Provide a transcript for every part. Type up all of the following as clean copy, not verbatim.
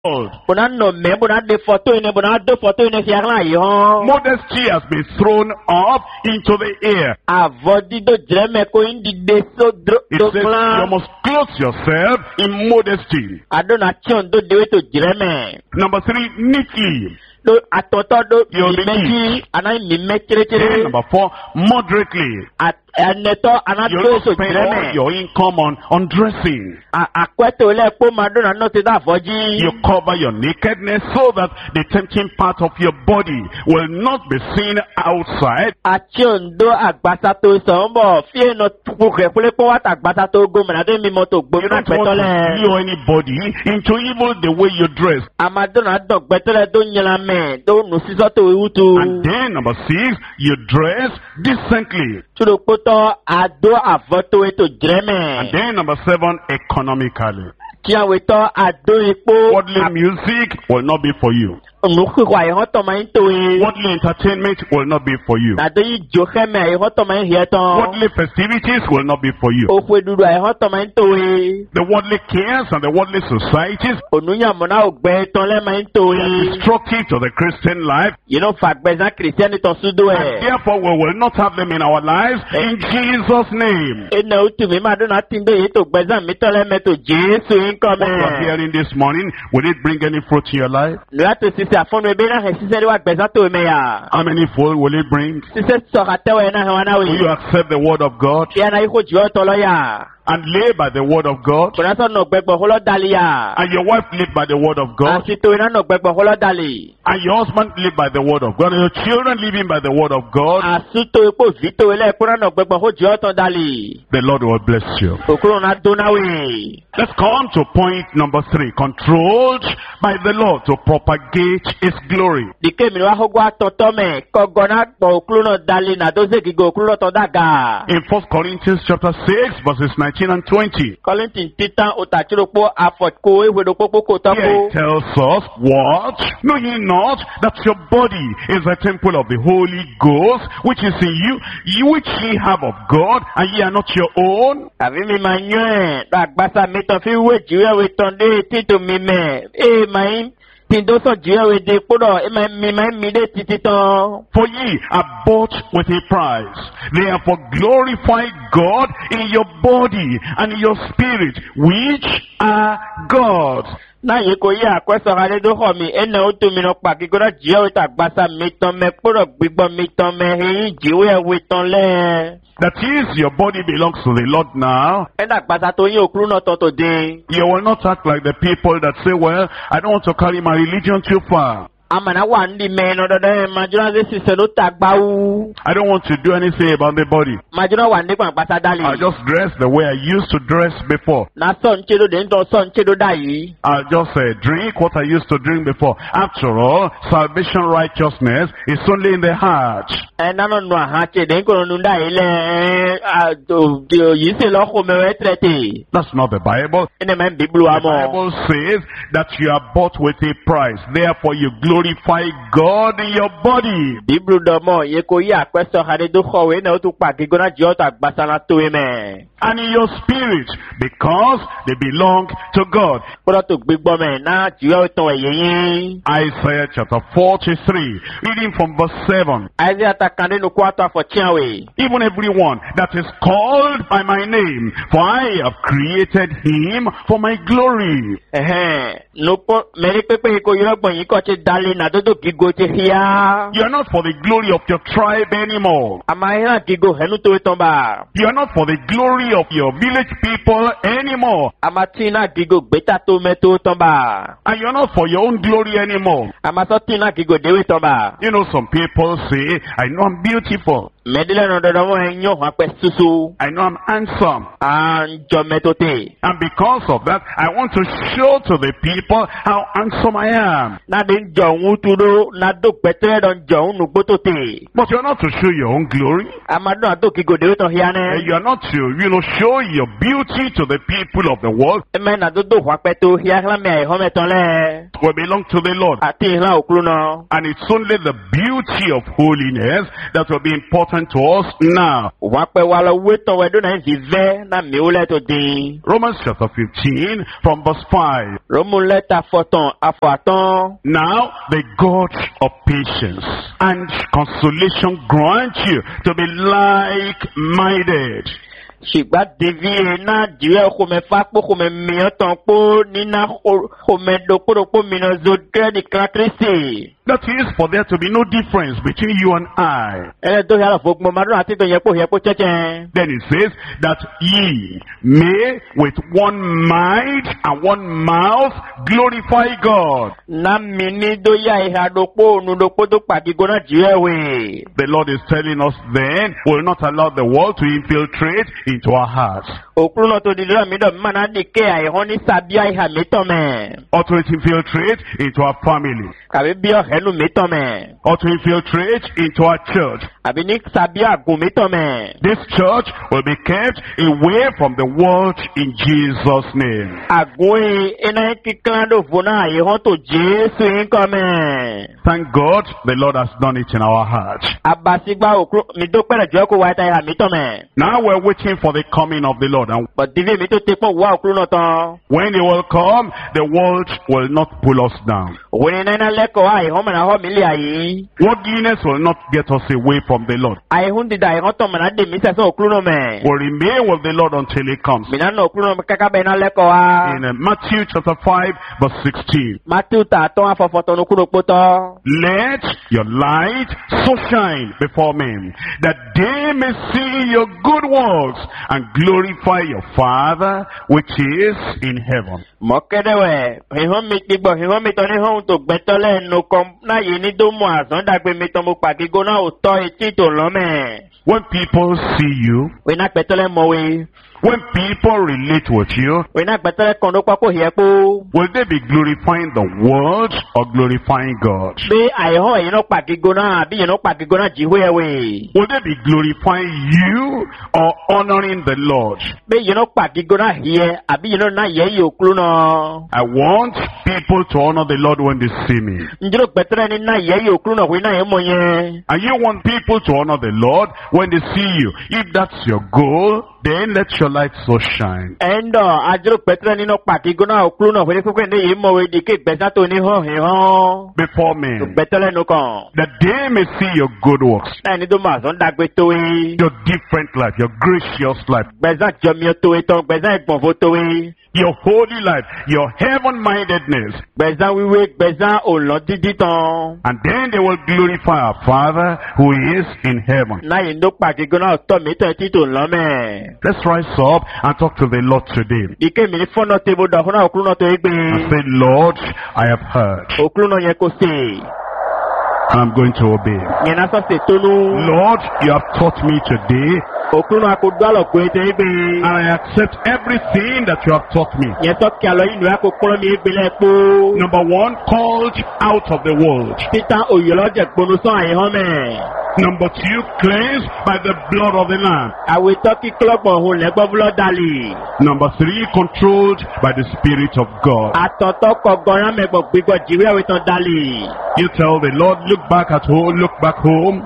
Modesty has been thrown up into the air. It says you must clothe yourself in modesty. Number 3, neatly. Number 4, moderately. You don't spend all your income on dressing. You cover your nakedness so that the tempting part of your body will not be seen outside. You don't want to lure anybody into evil the way you dress. And then number 6, you dress decently. And then number 7, economically. Worldly music will not be for you. Worldly entertainment will not be for you. Worldly festivities will not be for you. The worldly cares and the worldly societies are destructive to the Christian life. And therefore we will not have them in our lives in Jesus' name. What you are hearing this morning, will it bring any fruit in your life? How many fold will it bring? Will you accept the word of God and live by the word of God? And your wife live by the word of God? And your husband live by the word of God? And your children living by the word of God? The Lord will bless you. Let's come to point number 3. Controlled by the Lord to propagate His glory. In 1 Corinthians chapter 6 verses 19 and 20. Here it tells us, what? Know ye not that your body is a temple of the Holy Ghost, which is in you, which ye have of God, and ye are not your own? For ye are bought with a price. Therefore glorify God in your body and in your spirit, which are God's. That is, your body belongs to the Lord now. You will not act like the people that say, well, I don't want to carry my religion too far. I don't want to do anything about the body. I just dress the way I used to dress before. I'll just drink what I used to drink before. After all, salvation righteousness is only in the heart. That's not the Bible. The Bible says that you are bought with a price. Therefore you glorify God in your body. And in your spirit, because they belong to God. Isaiah chapter 43, reading from verse 7. Even everyone that is called by my name, for I have created him for my glory. You are not for the glory of your tribe anymore. You are not for the glory of your village people anymore. And you are not for your own glory anymore. You know, some people say, I know I'm beautiful. I know I'm handsome. And because of that, I want to show to the people how handsome I am. But you're not to show your own glory. You are not to, show your beauty to the people of the world. We belong to the Lord. And it's only the beauty of holiness that will be important important to us now. Romans chapter 15 from verse 5. Now the God of patience and consolation grant you to be like-minded. Shigba devi na jiwe kome fakpo kome miyoton po nina kome dokoro mino zodre di krakrisi. That is for there to be no difference between you and I. Then it says that ye may with one mind and one mouth glorify God. The Lord is telling us then, will not allow the world to infiltrate into our hearts. Or to infiltrate into our family. Or to infiltrate into our church. This church will be kept away from the world in Jesus' name. Thank God the Lord has done it in our hearts. Now we're waiting for the coming of the Lord. And when He will come, the world will not pull us down. Worldliness will not get us away from the Lord. We'll remain with the Lord until He comes. In Matthew chapter 5 verse 16. Let your light so shine before men, that they may see your good works and glorify your Father which is in heaven. When people see you, when people relate with you, will they be glorifying the world or glorifying God? Will they be glorifying you or honoring the Lord? I want people to honor the Lord when they see me. And you want people to honor the Lord when they see you. If that's your goal, then let your light so shine. Before men, that they may see your good works, your different life, your gracious life, your holy life, your heaven-mindedness. And then they will glorify our Father who is in heaven. Let's rise up and talk to the Lord today. And say, Lord, I have heard. I'm going to obey. Lord, you have taught me today. And I accept everything that you have taught me. Number one, called out of the world. Number two, cleansed by the blood of the Lamb. Number three, controlled by the Spirit of God. You tell the Lord, look back at home, look back home.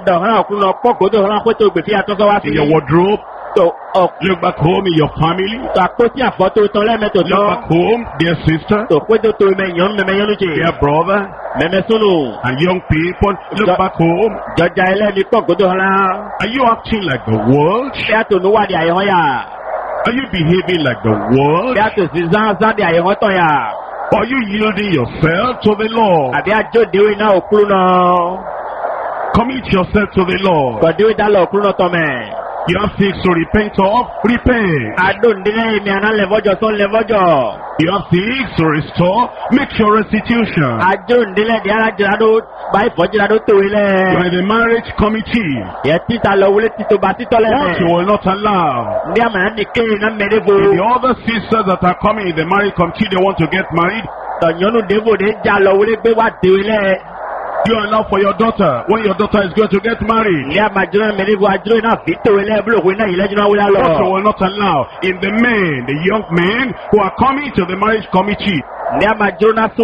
In your wardrobe. Look back home in your family. Look back home, dear sister, dear brother, and young people. Look back home. Are you acting like the world? Are you behaving like the world? Or are you yielding yourself to the Lord? Commit yourself to the Lord. You have things to repent of, repent. You have things to restore, make your restitution. You are the marriage committee. What you will not allow. The other sisters that are coming in the marriage committee, they want to get married. You allow for your daughter when your daughter is going to get married. What you will not allow in the men, the young men who are coming to the marriage committee.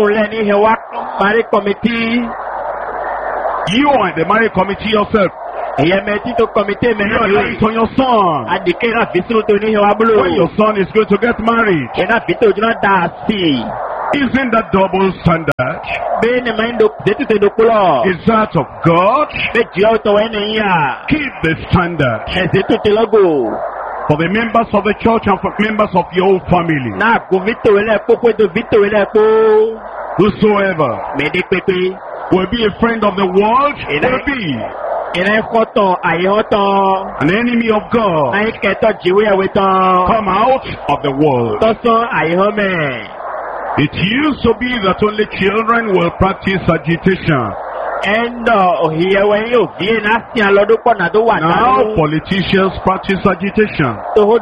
You are in the marriage committee yourself. it on your son. When your son is going to get married. Isn't that double standard? Is that of God? Keep the standard. For the members of the church and for members of your own family. Whosoever will be a friend of the world will be an enemy of God. Come out of the world. It used to be that only children will practice agitation. Now politicians practice agitation.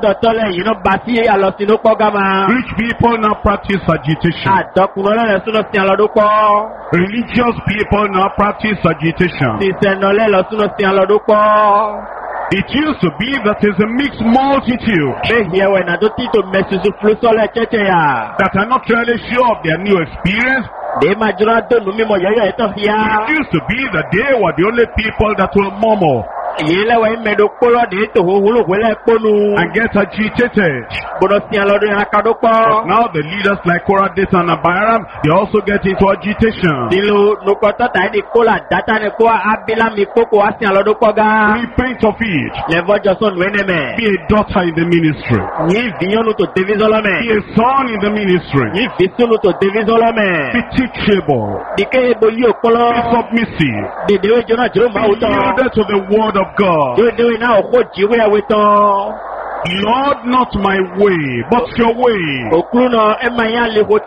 Rich people now practice agitation. Religious people now practice agitation. It used to be that there's a mixed multitude that are not really sure of their new experience. It used to be that they were the only people that will murmur and get agitated. But now the leaders like Korah, Dathan, and Abiram, they also get into agitation. Repent of it. Be a daughter in the ministry. Be a son in the ministry. Be teachable. Be submissive. Be yielded to the word of God. Lord, not my way, but your way. Not my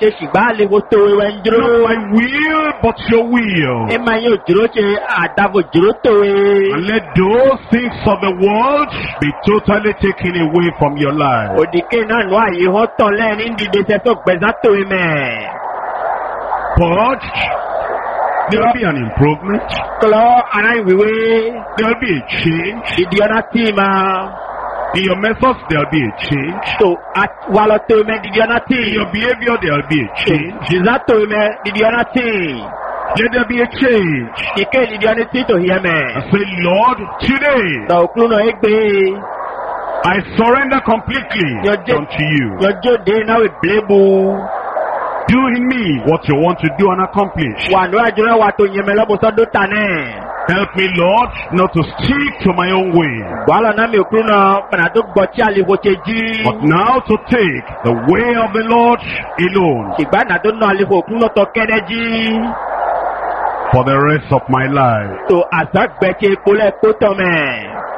will, but your will. And let those things of the world be totally taken away from your life. But there will be an improvement. There will be a change. In your methods, there will be a change. In your behavior, there will be a change. Let there be a change. I say, Lord, today I surrender completely unto you. Do in me what you want to do and accomplish. Help me, Lord, not to stick to my own way, but now to take the way of the Lord alone for the rest of my life.